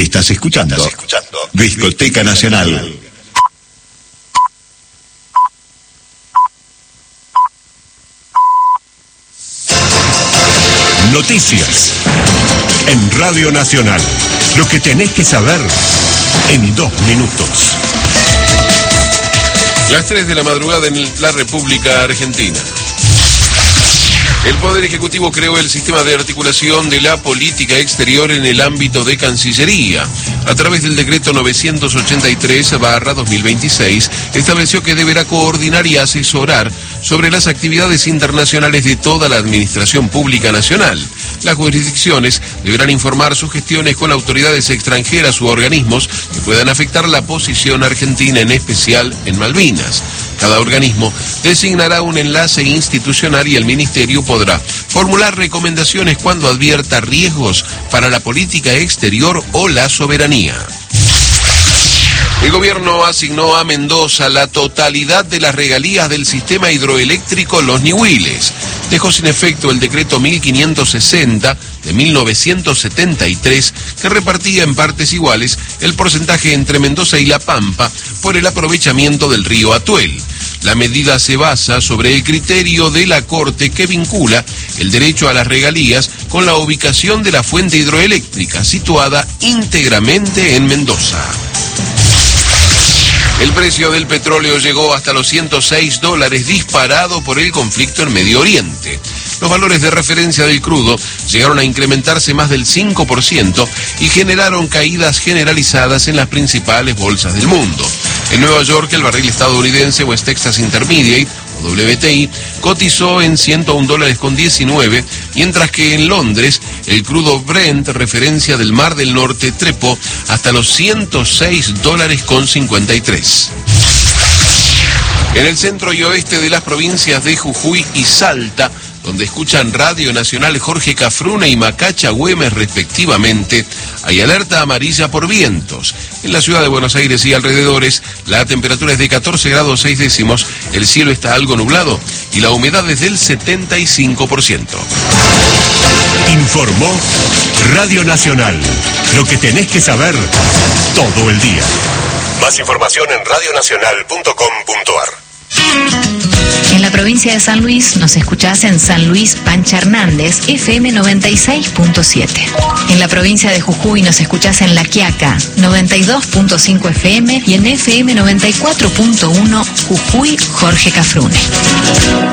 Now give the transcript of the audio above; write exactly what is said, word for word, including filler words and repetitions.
Estás escuchando, Estás escuchando Discoteca Nacional. Noticias en Radio Nacional. Lo que tenés que saber en dos minutos. Las tres de la madrugada en la República Argentina. El Poder Ejecutivo creó el sistema de articulación de la política exterior en el ámbito de Cancillería. A través del decreto novecientos ochenta y tres barra dos mil veintiséis, estableció que deberá coordinar y asesorar sobre las actividades internacionales de toda la administración pública nacional. Las jurisdicciones deberán informar sus gestiones con autoridades extranjeras u organismos que puedan afectar la posición argentina, en especial en Malvinas. Cada organismo designará un enlace institucional y el Ministerio podrá formular recomendaciones cuando advierta riesgos para la política exterior o la soberanía. El gobierno asignó a Mendoza la totalidad de las regalías del sistema hidroeléctrico Los Nihuiles. Dejó sin efecto el decreto mil quinientos sesenta de mil novecientos setenta y tres, que repartía en partes iguales el porcentaje entre Mendoza y La Pampa por el aprovechamiento del río Atuel. La medida se basa sobre el criterio de la Corte que vincula el derecho a las regalías con la ubicación de la fuente hidroeléctrica, situada íntegramente en Mendoza. El precio del petróleo llegó hasta los ciento seis dólares, disparado por el conflicto en Medio Oriente. Los valores de referencia del crudo llegaron a incrementarse más del cinco por ciento y generaron caídas generalizadas en las principales bolsas del mundo. En Nueva York, el barril estadounidense West Texas Intermediate, o W T I, cotizó en ciento un dólares con diecinueve, mientras que en Londres, el crudo Brent, referencia del Mar del Norte, trepó hasta los ciento seis dólares con cincuenta y tres. En el centro y oeste de las provincias de Jujuy y Salta, donde escuchan Radio Nacional Jorge Cafrune y Macacha Güemes respectivamente, hay alerta amarilla por vientos. En la ciudad de Buenos Aires y alrededores, la temperatura es de catorce grados seis décimos, el cielo está algo nublado y la humedad es del setenta y cinco por ciento. Informó Radio Nacional. Lo que tenés que saber todo el día. Más información en radio nacional punto com punto a r. En la provincia de San Luis nos escuchás en San Luis Pancha Hernández, F M noventa y seis punto siete. En la provincia de Jujuy nos escuchás en La Quiaca, noventa y dos punto cinco F M, y en F M noventa y cuatro punto uno Jujuy Jorge Cafrune.